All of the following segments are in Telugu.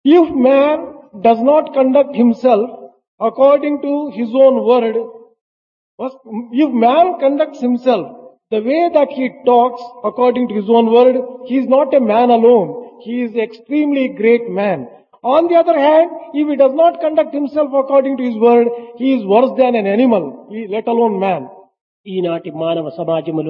If man does not conduct himself according to his own word, if man conducts himself the way that he talks according to his own word, he is not a man alone. He is an extremely great man. On the other hand, if he does not conduct himself according to his word, he is worse than an animal, let alone man. ఈనాటి మానవ సమాజములో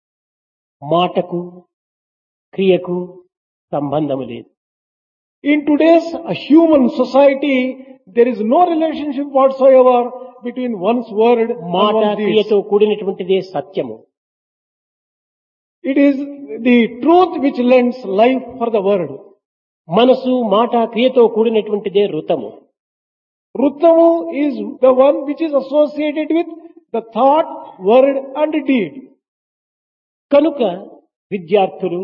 మాటకు క్రియకు సంబంధము లేదు. In today's human society, there is no relationship whatsoever between one's word and మాట one's deeds. క్రియతో కూడినటువంటిదే సత్యము. It is the truth which lends life for the word. మనసు మాట క్రియతో కూడినటువంటిదే ఋతము. Ruttamu is the one which is associated with the thought, word and deed. కనుక విద్యార్థులు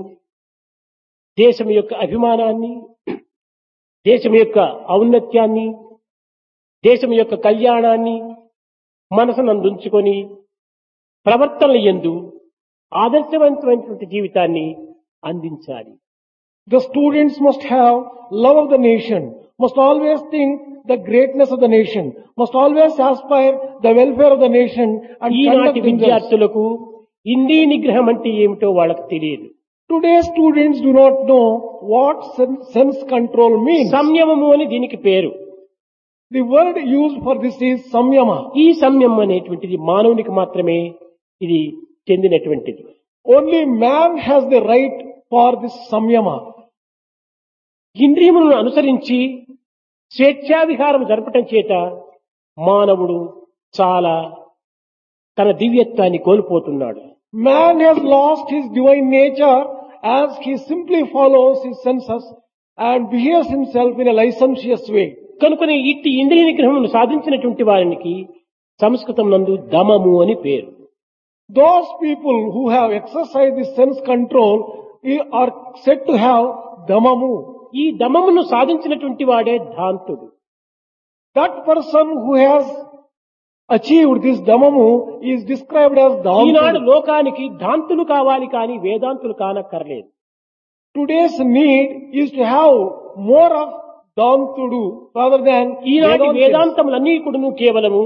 దేశం యొక్క అభిమానాన్ని, దేశం యొక్క ఔన్నత్యాన్ని, దేశం యొక్క కళ్యాణాన్ని మనసునందుంచుకొని ప్రవర్తనల యందు ఆదర్శవంతమైనటువంటి జీవితాన్ని అందించాలి. The students must have love of the nation, must always think the greatness of the nation, must always aspire the welfare of the nation and ఈనాటి conduct themselves. విద్యార్థులకు ఇంద్రియ నిగ్రహం అంటే ఏమిటో వాళ్ళకు తెలియదు. Today's students do not know what sense control means. సంయమము అని దీనికి పేరు. The word used for this is samyama. ఈ సంయమం అనేటువంటిది మానవునికి మాత్రమే ఇది చెందినటువంటిది. Only man has the right for this samyama. ఇంద్రియములను అనుసరించి స్వేచ్ఛావిహారం జరపటం చేత మానవుడు చాలా తన దివ్యత్వాన్ని కోల్పోతున్నాడు. Man has lost his divine nature as he simply follows his senses and behaves himself in a licentious way. కనుకనే ఇట్టి ఇంద్రియ నిగ్రహమును సాధించినటువంటి వారికి సంస్కృతం నందు దమము అని పేరు. Those people who have exercised this sense control are said to have damamu. ఈ దమమును సాధించినటువంటి వాడే ధాంతుడు. That person who has achieved this damamu is described as Eenadu dhantudu. లోకానికి ధాంతులు కావాలి కానీ వేదాంతులు కానక్కర్లేదు. Today's need is to have more of dhantudu rather than ఈనాటి Vedantyas. వేదాంతములన్నీ కూడాను కేవలము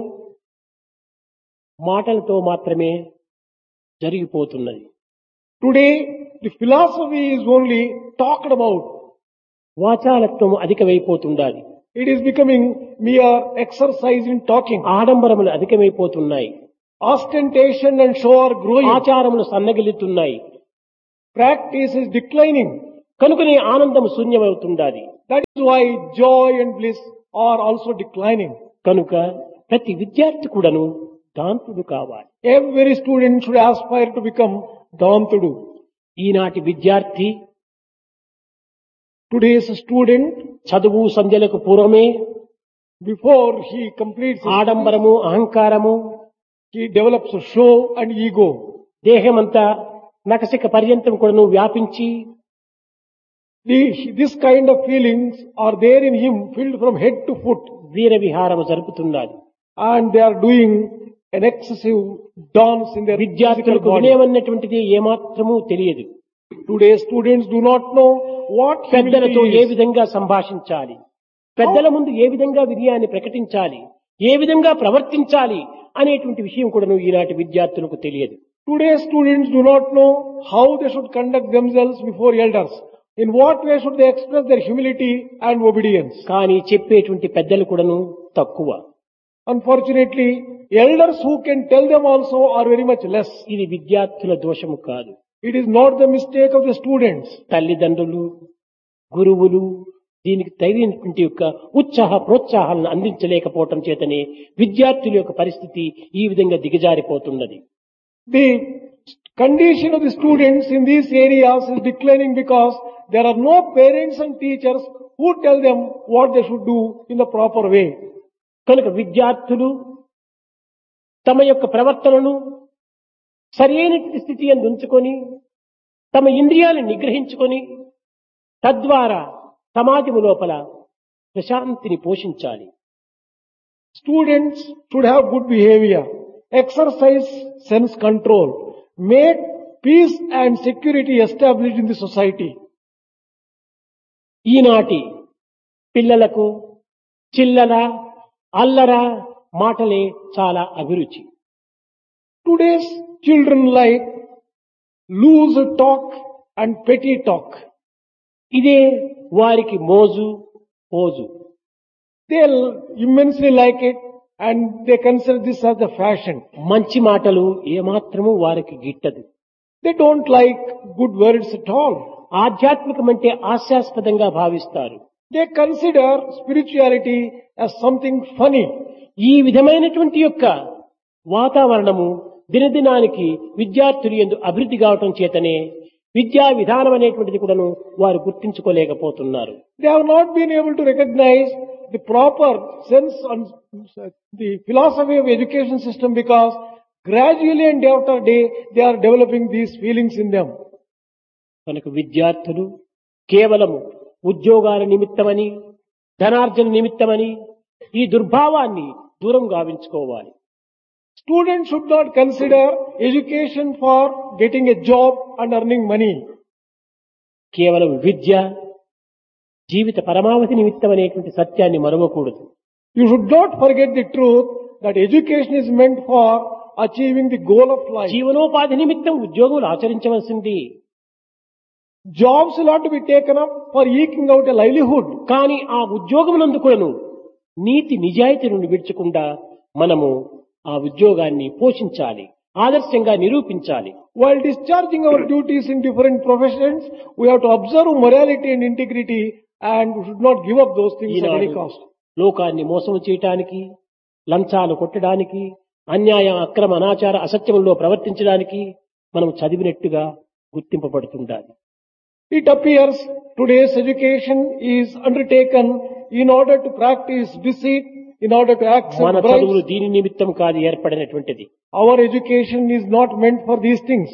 మాటలతో మాత్రమే జరిగిపోతున్నది. Today the philosophy is only talked about. వాచాలత్వం అధికమైపోతుండాలి. It is becoming mere exercise in talking. ఆడంబరములు అధికమైపోతున్నాయి. Ostentation and show are growing. ఆచారములు సన్నగిల్లుతున్నాయి. Practice is declining. కనుకనే ఆనందము శూన్యమవుతుండాలి. That is why joy and bliss are also declining. కనుక ప్రతి విద్యార్థి కూడాను దాంతుడు కావాలి. Every student should aspire to become dhantudu. ఈనాటి విద్యార్థి Today's student, చదువు సంధ్యలకు పూర్వమే before he completes his ఆడంబరము అహంకారము he develops a show and ego. దేహమంతా నకసిక పర్యంతం కూడాను వ్యాపించి This kind of feelings are there in him, filled from head to foot, వీర విహారము జరుపుతున్నారు. and they are doing an excessive dance in their physical విద్యార్థులకు body. వినయమన్నటువంటిది ఏమాత్రమూ తెలియదు. Today's students do not know what పెద్దలతో humility ఏ is. విధంగా సంభాషించాలి, పెద్దల ముందు ఏ విధంగా వినయాన్ని ప్రకటించాలి, ఏ విధంగా ప్రవర్తించాలి అనేటువంటి విషయం కూడాను ఈనాటి విద్యార్థులకు తెలియదు. Today's students do not know how they should conduct themselves before elders. In what way should they express their humility and obedience? కానీ చెప్పేటువంటి పెద్దలు కూడాను తక్కువ. Unfortunately, elders who can tell them also are very much less. ఇది విద్యార్థుల దోషము కాదు. It is not the mistake of the students. తల్లిదండ్రులు, గురువులు దీనికి తగినటువంటి యొక్క ఉత్సాహ ప్రోత్సాహాలను అందించలేకపోవటం చేతనే విద్యార్థుల యొక్క పరిస్థితి ఈ విధంగా దిగజారిపోతున్నది. The condition of the students in these areas is declining because there are no parents and teachers who tell them what they should do in the proper way. కనుక విద్యార్థులు తమ యొక్క ప్రవర్తనను సరైన స్థితి యందు ఉంచుకొని తమ ఇంద్రియాలను నిగ్రహించుకొని తద్వారా సమాజము లోపల ప్రశాంతిని పోషించాలి. Students should have good behavior, exercise sense control, make peace and security established in the society. ఈనాటి పిల్లలకు చిల్లర అల్లర మాటలే చాలా అభిరుచి. Today's children like loose talk and petty talk. ఇదే వారికి మోజు pose. They immensely like it and they consider this as the fashion. మంచి మాటలు ఏమాత్రము వారికి గిట్టదు. They don't like good words at all. ఆధ్యాత్మికమంటే హాస్యాస్పదంగా భావిస్తారు. They consider spirituality as something funny. ఈ విధమైనటువంటి యొక్క వాతావరణము దినదినానికి విద్యార్థులు యందు అభివృద్ధి కావటం చేతనే విద్యా విధానం అనేటువంటిది కూడాను వారు గుర్తించుకోలేకపోతున్నారు. They have not been able to recognize the proper sense and the philosophy of education system because gradually and day after day they are developing these feelings in them. కనుక విద్యార్థులు కేవలము ఉద్యోగాల నిమిత్తమని ధనార్జన నిమిత్తమని ఈ దుర్భావాన్ని దూరం గావించుకోవాలి. Students should not consider education for getting a job and earning money. కేవలం విద్య జీవిత పరమావధి నిమిత్తం అనేటువంటి సత్యాన్ని మరవకూడదు. You should not forget the truth that education is meant for achieving the goal of life. జీవనోపాధి నిమిత్తం ఉద్యోగులు ఆచరించవలసింది. Jobs will have to be taken up for eking out a livelihood. కానీ ఆ ఉద్యోగమునందు కూడాను నీతి నిజాయితీలను విడిచకుండా మనము ఆ ఉద్యోగాన్ని పోషించాలి, ఆదర్శంగా నిరూపించాలి. While discharging our duties in different professions, we have to observe morality and integrity and we should not give up those things at any cost. లోకాన్ని మోసం చేయటానికి, లంచాలు కొట్టడానికి, అన్యాయ అక్రమ అనాచార అసత్యములో ప్రవర్తించడానికి మనం చదివినట్టుగా గుర్తింపబడుతుండాలి. It appears today's education is undertaken in order to practice deceit, in order to accept మన చదువులు bribes. దీని నిమిత్తం కాదు ఏర్పడినటువంటిది. Our education is not meant for these things.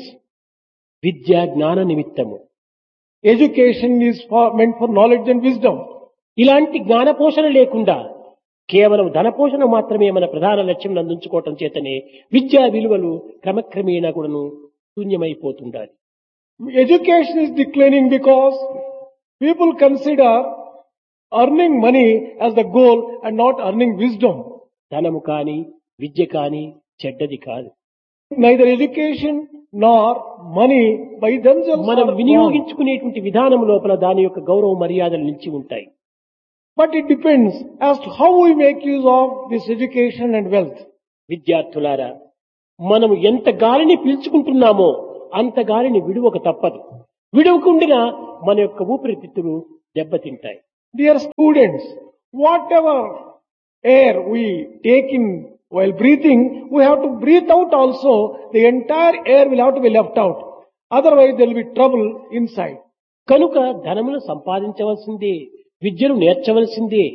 విద్య జ్ఞాన నిమిత్తము. Education is meant for knowledge and wisdom. ఇలాంటి జ్ఞాన పోషణ లేకుండా కేవలం ధన పోషణ మాత్రమే మన ప్రధాన లక్ష్యం అందించుకోవటం చేతనే విద్యా విలువలు క్రమక్రమేణా కూడాను శూన్యమైపోతుండాలి. Education is declining because people consider earning money as the goal and not earning wisdom. ధనము కాని విద్య కాని చెడ్డది కాదు. Neither education nor money by themselves మనం are wrong. వినియోగించుకునేటువంటి విధానం లోపల దాని యొక్క గౌరవ మర్యాదలు నిలిచి ఉంటాయి. But it depends as to how we make use of this education and wealth. విద్యార్థులారా, మనము ఎంత గాలిని పీల్చుకుంటున్నామో అంత గాలిని విడువక తప్పదు. విడువకుండిగా మన యొక్క ఊపిరితిత్తులు దెబ్బతింటాయి. Dear students, whatever air we take in while breathing, we have to breathe out also. The entire air will have to be left out. Otherwise there will be trouble inside. కనుక ధనమును సంపాదించవలసిందే, విద్యను నేర్చవలసిందే.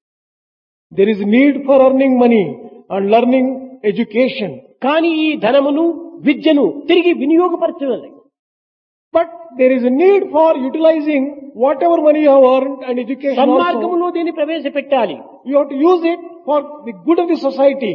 There is need for earning money and learning education. కానీ ఈ ధనమును విద్యను తిరిగి వినియోగపరచాలి. But there is a need for utilizing whatever money you have earned and education also. సన్మార్గములో దీన్ని ప్రవేశపెట్టాలి. You have to use it for the good of the society.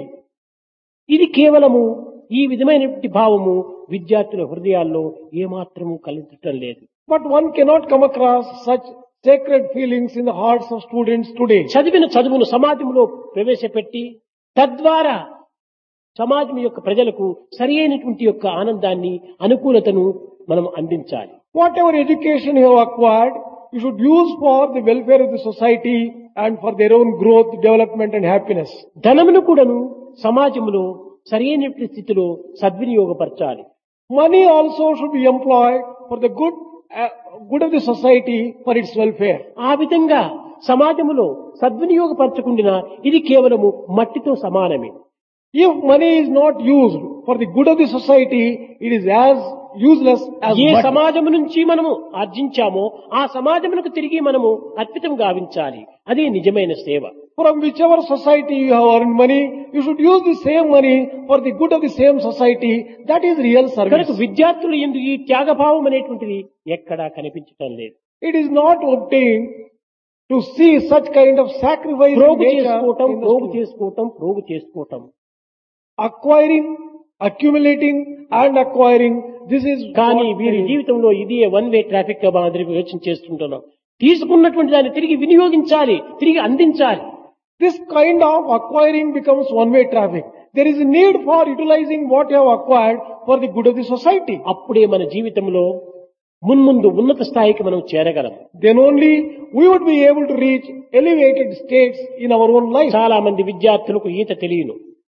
ఇది కేవలము ఈ విధమైనటువంటి భావము విద్యార్థుల హృదయాల్లో ఏమాత్రము కలిగించటం లేదు. But one cannot come across such sacred feelings in the hearts of students today. చదివిన చదువును సమాజంలో ప్రవేశపెట్టి తద్వారా సమాజం యొక్క ప్రజలకు సరి అయినటువంటి యొక్క ఆనందాన్ని అనుకూలతను మనం అందించాలి. Whatever education you have acquired, you should use for the welfare of the society and for their own growth, development and happiness. ధనమును కూడాను సమాజంలో సరి అయినటువంటి స్థితిలో సద్వినియోగపరచాలి. Money also should be employed for the good of the society for its welfare. ఆ విధంగా సమాజంలో సద్వినియోగపరచకుండా ఇది కేవలము మట్టితో సమానమే. If money is not used for the good of the society, it is as useless as A mud. సమాజం నుంచి మనము ఆర్జించామో ఆ సమాజమునకు తిరిగి మనము అర్పితం గావించాలి. అదే నిజమైన సేవ. From whichever society you have earned money, you should use the same money for the good of the same society. That is real service. కనుక విద్యార్థులు ఎందు ఈ త్యాగభావం అనేటువంటిది ఎక్కడా కనిపించటం లేదు. It is not obtained to see such kind of sacrifice in ప్రోగు nature చేసుకోవటం, in the ప్రోగు student. చేసుకోవటం, ప్రోగు చేసుకోవటం. Acquiring, accumulating and acquiring, this is కానీ what వీరి it is. జీవితంలో ఇది వన్ వే ట్రాఫిక్ గా మాదిరి యోచన చేస్తుంటున్నాం. తీసుకున్నటువంటి దాన్ని తిరిగి వినియోగించాలి, తిరిగి అందించాలి. This kind of acquiring becomes one-way traffic. There is a need for utilizing what you have acquired for the good of the society. అప్పుడే మన జీవితంలో మున్ముందు ఉన్నత స్థాయికి మనం చేరగలం. Then only we would be able to reach elevated states in our own life. చాలా మంది విద్యార్థులకు ఈత తెలియను.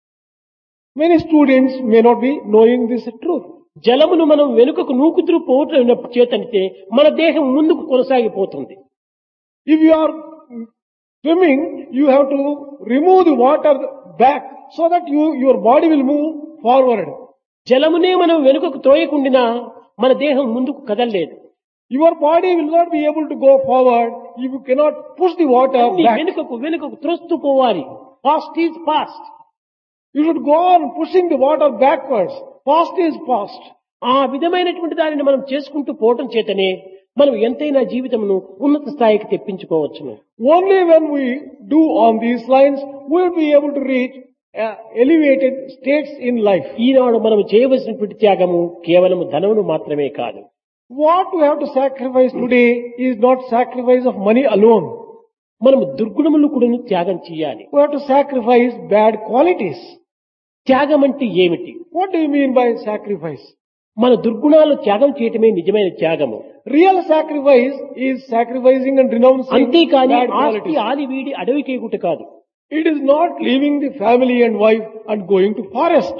Many students may not be knowing this truth. జలమును మనం వెనుకకు నూకుతూ పోవటం చేతనితే మన దేహం ముందుకు కొనసాగిపోతుంది. If you are swimming, you have to remove the water back so that your body will move forward. జలమునే మనం వెనుకకు త్రోయకుండినా మన దేహం ముందుకు కదలలేదు. Your body will not be able to go forward if you cannot push the water back. వెనుకకు త్రోస్తూ పోవాలి. Past is past. You should go on pushing the water backwards. Past is past. ఆ విధమైనటువంటి దానిని మనం చేసుకుంటూ పోవటం చేతనే మనం ఎంతైనా జీవితమును ఉన్నత స్థాయికి తెప్పించుకోవచ్చును. Only when we do on these lines, we will be able to reach elevated states in life. ఈనాడు మనం చేయవలసినటువంటి త్యాగము కేవలం ధనమును మాత్రమే కాదు. What we have to sacrifice today is not sacrifice of money alone. మనం దుర్గుణములు కూడా త్యాగం చేయాలి. We have to sacrifice bad qualities. త్యాగం అంటే ఏమిటి? What do you mean by sacrifice? మన దుర్గుణాలు త్యాగం చేయటమే నిజమైన త్యాగము. Real sacrifice is sacrificing and renouncing అంతేకాని bad ఆస్తి qualities. ఆది వీడి అడవికేగుట కాదు. It is not leaving the family and wife and going to forest.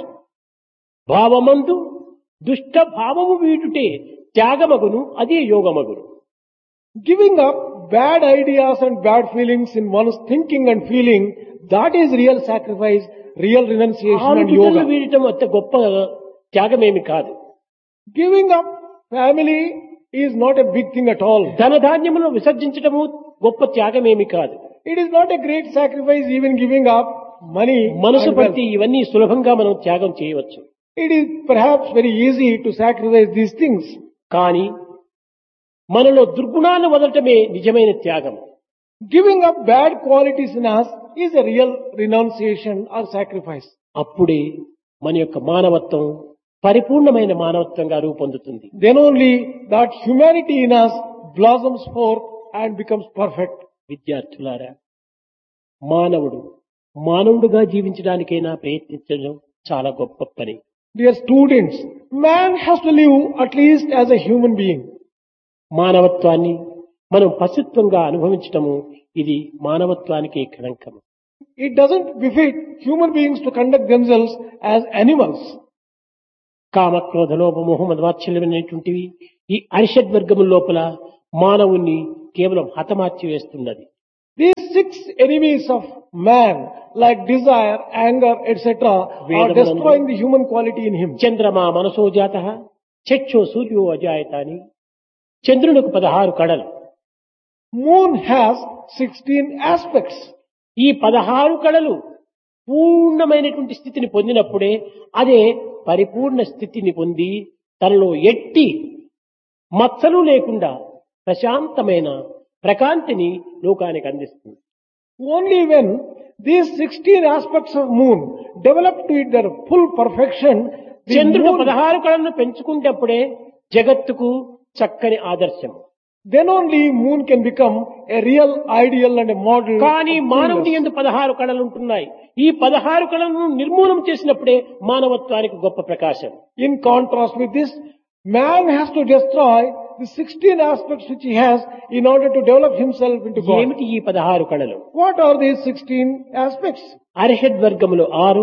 భావమందు దుష్ట భావము వీడుటే త్యాగమగును, అదే యోగమగును. Giving up bad ideas and bad feelings in one's thinking and feeling, that is real sacrifice, real renunciation and ఆరుటలు yoga. వీడటం అంత గొప్ప త్యాగమేమి కాదు. Giving up family is not a big thing at all. ధనధాన్యములను విసర్జించటము గొప్ప త్యాగమేమి కాదు. It is not a great sacrifice even giving up money. మనసు and wealth. బట్టి ఇవన్నీ సులభంగా మనం త్యాగం చేయవచ్చు. It is perhaps very easy to sacrifice these things. కానీ మనలో దుర్గుణాలను వదలటమే నిజమైన త్యాగం. Giving up bad qualities in us is a real renunciation or sacrifice. అప్పుడే మన యొక్క మానవత్వం పరిపూర్ణమైన మానవత్వంగా రూపొందుతుంది. Then only that humanity in us blossoms forth and becomes perfect. విద్యార్థులారా, మానవుడు మానవుడుగా జీవించడానికైనా ప్రయత్నించడం చాలా గొప్ప పని. Dear students, man has to live at least as a human being. మానవత్వాన్ని మనం పశుత్వంగా అనుభవించటము ఇది మానవత్వానికి కళంకం. It doesn't befit human beings to conduct themselves as animals. కామక్రోధ లోభ మోహ మదవాత్సల్యమైనటువంటివి ఈ అరిషడ్ వర్గము లోపల మానవుణ్ణి కేవలం హతమార్చి వేస్తున్నది. These 6 enemies of man, like desire, anger, etc., are destroying the human quality in him. చంద్రమా మనసో జాతః చక్షో సూర్యో అజాయత అని చంద్రునికి 16 కళలు. Moon has 16 aspects. ఈ 16 కళలు పూర్ణమైనటువంటి స్థితిని పొందినప్పుడే అదే పరిపూర్ణ స్థితిని పొంది తనలో ఎట్టి మచ్చలు లేకుండా ప్రశాంతమైన ప్రకాంతిని లోకానికి అందిస్తుంది. Only when these 16 aspects of moon develop to it their full perfection, the చంద్రుడు moon, 16 కళలను పెంచుకుంటేప్పుడే జగత్తుకు చక్కని ఆదర్శం. then only moon can become a real ideal and a model. కానీ of మానవుడి goodness. యందు 16 కళలు ఉంటున్నాయి. ఈ 16 కళలను నిర్మూలన చేసినప్పుడే మానవత్వానికి గొప్ప ప్రకాశం. In contrast with this, man has to destroy the 16 aspects which he has in order to develop himself into God. ఏమిటి ఈ 16 కళలు? What are these 16 aspects? అరిషడ్ వర్గములు 6,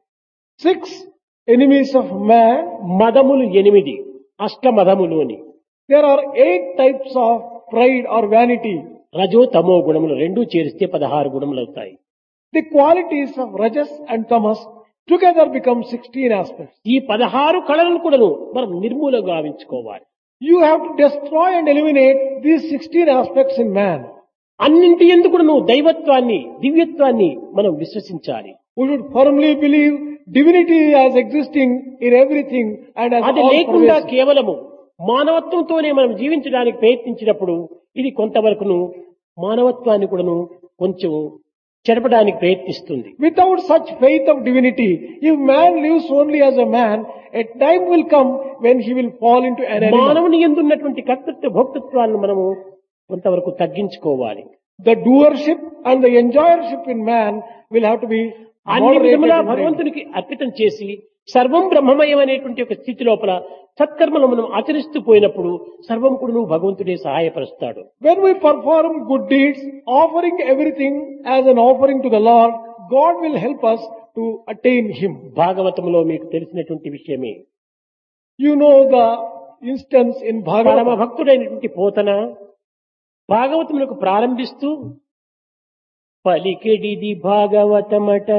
6 enemies of man. మదములు 8, అష్టమదములు అని. There are 8 types of pride or vanity. రజో తమో గుణములు రెండూ చేరిస్తే 16 గుణములు అవుతాయి. The qualities of rajas and tamas together become 16 aspects. ఈ 16 కళలను కూడాను మనం నిర్మూలంగా గావించుకోవాలి. You have to destroy and eliminate these 16 aspects in man. అన్నింటి యందు కూడాను దైవత్వాన్ని, దివ్యత్వాన్ని మనం విశ్వసించాలి. We should firmly believe divinity as existing in everything and as అది all లేకుండా pervasive. కేవలము మానవత్వంతోనే మనం జీవించడానికి ప్రయత్నించినప్పుడు ఇది కొంతవరకును మానవత్వాన్ని కూడాను కొంచెం చెరపడానికి ప్రయత్నిస్తుంది. Without such faith of divinity, if man lives only as a man, a time will come when he will fall into an animal. మానవుని యందు ఉన్నటువంటి కర్తృత్వ భోక్తృత్వాలను మనము కొంతవరకు తగ్గించుకోవాలి. The doership and the enjoyership in man will have to be అన్ని moderated విధములా and ready. భగవంతునికి అర్పితం చేసి సర్వం బ్రహ్మమయం అనేటువంటి ఒక స్థితి లోపల సత్కర్మలు మనం ఆచరిస్తూ పోయినప్పుడు సర్వం కూడా నువ్వు భగవంతుడే సహాయపరుస్తాడు. When we perform good deeds, offering everything as an offering to the Lord, God will help us to attain Him. భాగవతంలో మీకు తెలిసినటువంటి విషయమే. You know the instance in పరమ Bhagavatam. భక్తుడైనటువంటి పోతన భాగవతములకు ప్రారంభిస్తూ పలికెడిది భాగవతమట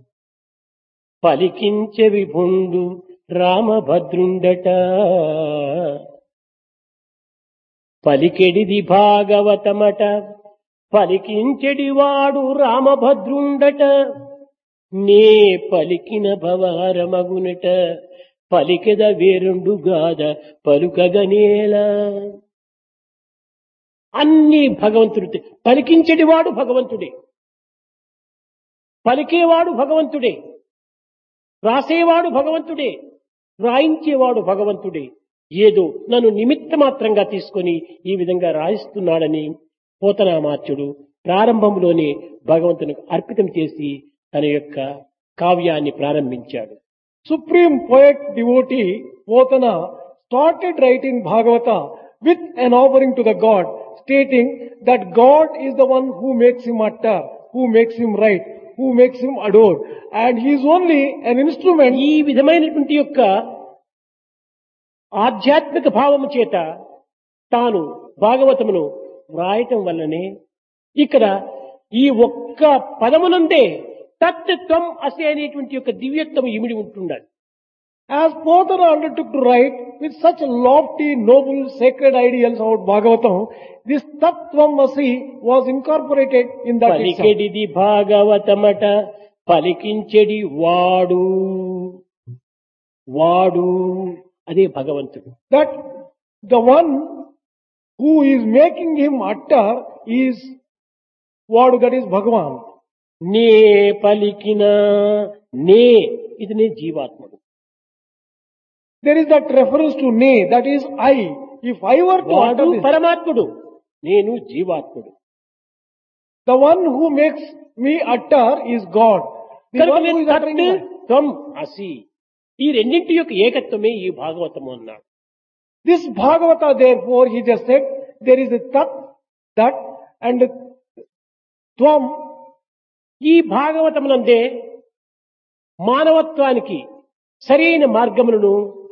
పలికించె విభుండు రామభద్రుండట. పలికెడిది భాగవతమట పలికించెడి వాడు రామభద్రుండట. నే పలికిన భవారమగునట పలికెద వేరుండు గాద పలుకగనేలా. అన్ని భగవంతుడి పలికించెడివాడు భగవంతుడే, పలికేవాడు భగవంతుడే, రాసేవాడు భగవంతుడే, రాయించేవాడు భగవంతుడే. ఏదో నన్ను నిమిత్త మాత్రంగా తీసుకొని ఈ విధంగా రాయిస్తున్నాడని పోతనామాత్యుడు ప్రారంభంలోనే భగవంతునికి అర్పితం చేసి తన యొక్క కావ్యాన్ని ప్రారంభించాడు. Supreme poet devotee Potana started writing Bhagavata with an offering to the God, stating that God is the one who makes him utter, who makes him write, who makes him adore, and he is only an instrument. ఈ విధమైనటువంటి యొక్క ఆధ్యాత్మిక భావము చేత తాను భాగవతమును వ్రాయటం వల్లనే ఇక్కడ ఈ ఒక్క పదమునందే తత్వం అసి అనేటువంటి యొక్క దివ్యత్వం ఇమిడి ఉంటుండాలి. As Potana undertook to write with such lofty, noble, sacred ideals about Bhagavatam, this Tattvamasi was incorporated in that itself. పలికెడిది భాగవతమట పలికించెడి వాడు వాడు అదే భగవంతుడు. That the one who is making him utter is Vadu, that is Bhagavan. నే పలికిన నే ఇది నే జీవాత్ముడు. There is that reference to Ne, that is I. If I were to వాడు utter this, పరమాత్ముడు, నేను జీవాత్ముడు. the one who makes me utter is God. The కనుక one who నేను is uttering తత్ that. త్వం అసి ఈ రెండింటి యొక్క ఏకత్వమే ఈ భాగవతము అన్నాడు. This Bhagavata, therefore, he just said, there is a Tat, that, and Tvam. ఈ భాగవతమునందే మానవత్వానికి సరైన మార్గములను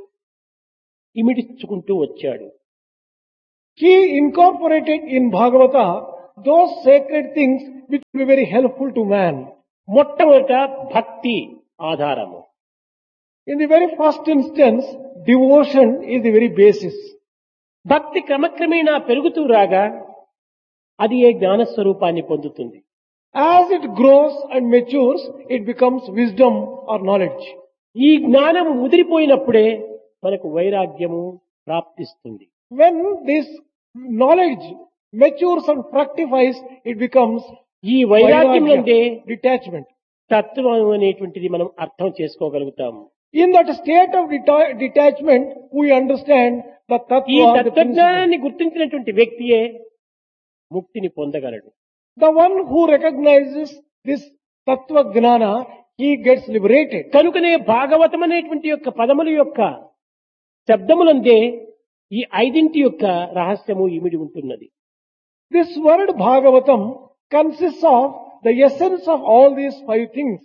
ఇమిడించుకుంటూ వచ్చాడు. He incorporated in Bhagavata those sacred things which will be very helpful to man. మొట్టమొదట భక్తి ఆధారము. In the very first instance, devotion is the very basis. భక్తి క్రమక్రమేణా పెరుగుతూ రాగా అది ఏ జ్ఞానస్వరూపాన్ని పొందుతుంది. As it grows and matures, it becomes wisdom or knowledge. ఈ జ్ఞానము ముదిరిపోయినప్పుడే మనకు వైరాగ్యము ప్రాప్తిస్తుంది. When this knowledge matures and fructifies, it becomes ఈ వైరాగ్యం నుండే vairagya, detachment. తత్వం అనేటువంటిది మనం అర్థం చేసుకోగలుగుతాము. In that state of detachment, we understand the ఈ tattva, the principle. తత్వజ్ఞానాన్ని గుర్తించినటువంటి వ్యక్తియే ముక్తిని పొందగలడు. The one who recognizes this tattva gnana, he gets liberated. కనుకనే భాగవతం అనేటువంటి యొక్క పదముల యొక్క శబ్దములందే ఈ ఐదింటి యొక్క రహస్యము ఇమిడి ఉంటున్నది. This word Bhagavatam consists of the essence of all these 5 things.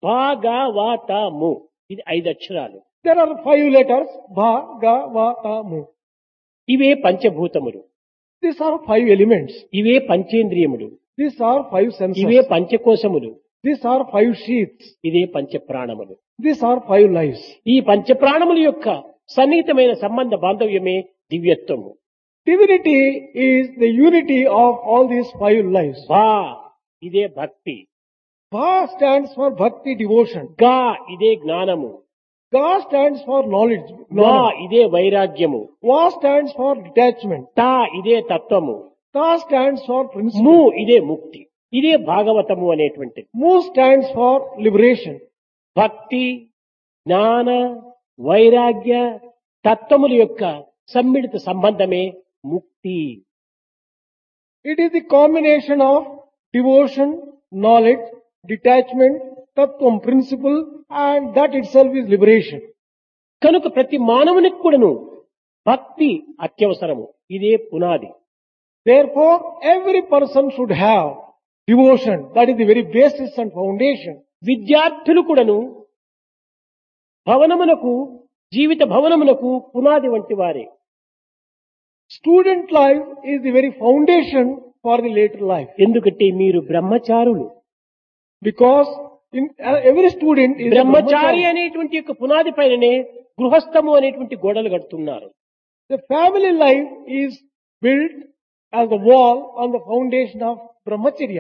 భాగవతము ఇది 5 అక్షరాలు. There are 5 letters, Bhagavatamu. ఇవే పంచభూతములు, These are 5 elements. ఇవే పంచేంద్రియములు, These are 5 ఇవే senses. పంచకోశములు, These are 5 sheaths. ఇదే పంచప్రాణములు. These are 5 lives. ఈ పంచప్రాణముల యొక్క సన్నిహితమైన సంబంధ బాంధవ్యమే దివ్యత్వము. Divinity is the unity of all these 5 lives. భా ఇదే భక్తి, Bha stands for bhakti, devotion. గా ఇదే జ్ఞానము, Ga stands for knowledge. వా knowledge. ఇదే వైరాగ్యము, Va stands for detachment. తా ఇదే తత్వము, Ta stands for ము principle. ఇదే ముక్తి. ఇదే భాగవతము అనేటువంటిది. Mu stands for liberation. భక్తి, జ్ఞాన, వైరాగ్య తత్వముల యొక్క సమ్మిళిత సంబంధమే ముక్తి. It is the combination of devotion, knowledge, detachment, tattvam principle, and that itself is liberation. కనుక ప్రతి మానవునికి కూడాను భక్తి అత్యవసరము. ఇదే పునాది. Therefore, every person should have devotion. That is the very basis and foundation. విద్యార్థులు కూడాను భవనమునకు జీవిత భవనమునకు పునాది వంటి వారే. Student life is the very foundation for the later life. ఎందుకంటే మీరు బ్రహ్మచారులు. Because every student is a Brahmachari brahmachari. అనేటువంటి యొక్క పునాది పైననే గృహస్థము అనేటువంటి గోడలు కడుతున్నారు. The family life is built as a wall on the foundation of brahmacharya.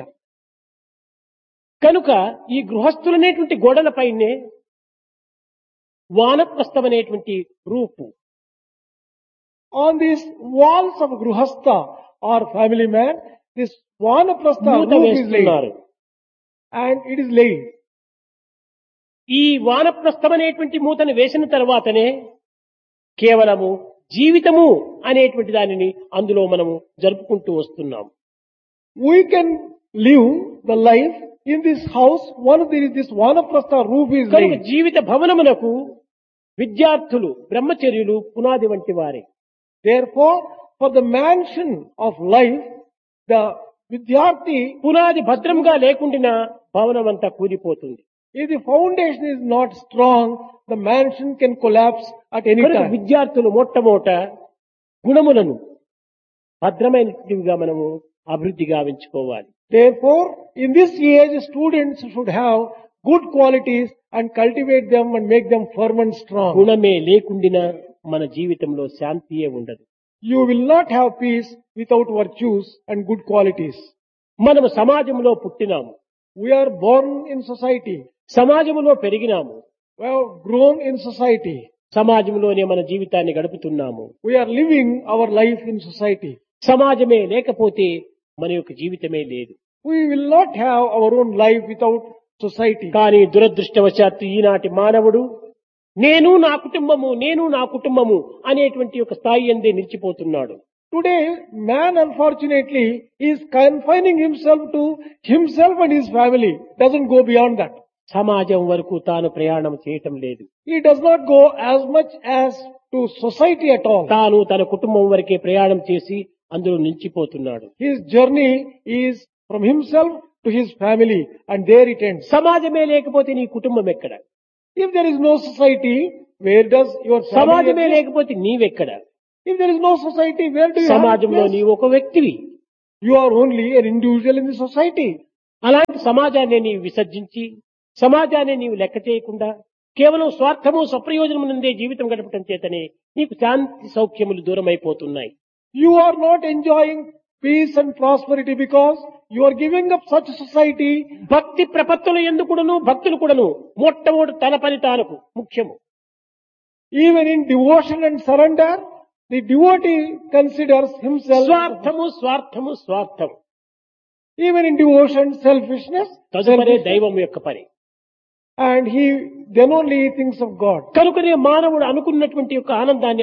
కనుక ఈ గృహస్థులు అనేటువంటి గోడల పైనే వానప్రస్థం అనేటువంటి రూపు. On these walls of Gruhastha or family man, this Vanaprastha మూత roof is laid. వేస్తున్నారు. And it is laid. ఈ వానప్రస్థం అనేటువంటి మూతను వేసిన తర్వాతనే కేవలము జీవితము అనేటువంటి దానిని అందులో మనము జరుపుకుంటూ వస్తున్నాం. We can live the life in this house once there is this Vanaprastha roof is కనుక laid. జీవిత భవనమునకు విద్యార్థులు బ్రహ్మచర్యులు పునాది వంటి వారే. Therefore, for the mansion of life, the Vidyarthi, పునాది భద్రంగా లేకుండా భవనం అంతా కూలిపోతుంది. if the foundation is not strong, the mansion can collapse at any కనుక time. విద్యార్థులు మొట్టమొదట గుణములను భద్రమైనవిగా మనము అభివృద్ధి గావించుకోవాలి. Therefore, in this age, students should have good qualities and cultivate them and make them firm and strong. గుణమే లేకుండినా మన జీవితంలో శాంతియే ఉండదు. You will not have peace without virtues and good qualities. మనము సమాజంలో పుట్టినాము, We are born in society. సమాజంలో పెరిగినాము, We have grown in society. సమాజంలోనే మన జీవితాన్ని గడుపుతున్నాము. We are living our life in society. సమాజమే లేకపోతే మన యొక్క జీవితమే లేదు. We will not have our own life without society. కానీ దురదృష్టవశాత్తు ఈనాటి మానవుడు నేను నా కుటుంబము అనేటువంటి ఒక స్థాయి అందే నిలిచిపోతున్నాడు. Today, man unfortunately is confining himself to himself and his family. Doesn't go beyond that. సమాజం వరకు తాను ప్రయాణం చేయటం లేదు. He does not go as much as to society at all. తాను తన కుటుంబం వరకే ప్రయాణం చేసి అందులో నిలిచిపోతున్నాడు. His journey is from himself to his family and there it ends. సమాజమే లేకపోతే నీ కుటుంబం ఎక్కడ? If there is no society, where does your family సమాజమే exist? లేకపోతే నీవెక్కడ? If there is no society, where do you have సమాజంలో place? నీవు ఒక వ్యక్తివి. You are only an individual in the society. అలాంటి సమాజాన్ని నీవు విసర్జించి సమాజాన్ని నీవు లెక్క చేయకుండా కేవలం స్వార్థము స్వప్రయోజనము నుండే జీవితం గడపటం చేతనే నీకు శాంతి సౌఖ్యములు దూరం అయిపోతున్నాయి. You are not enjoying peace and prosperity because you are giving up such society. భక్తి ప్రపత్తులు ఎందుకుడను భక్తులు కూడాను మొట్టమొదటి తన పని తానకు ముఖ్యము. Even in devotion and surrender, the devotee considers himself. స్వార్థము. Even in devotion, selfishness, తదుపరి selfishness, దైవం యొక్క పని. and then only he thinks of God. కనుకనే మానవుడు అనుకున్నటువంటి యొక్క ఆనందాన్ని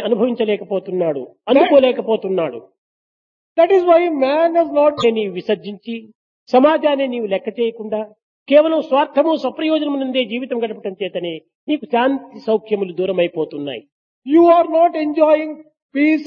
అందుకోలేకపోతున్నాడు. That is why man has not. నీవు విసర్జించి సమాజాన్ని నీవు లెక్క చేయకుండా కేవలం స్వార్థము స్వప్రయోజనము నుండే జీవితం గడపటం చేతనే నీకు శాంతి సౌఖ్యములు దూరం అయిపోతున్నాయి. You are not enjoying peace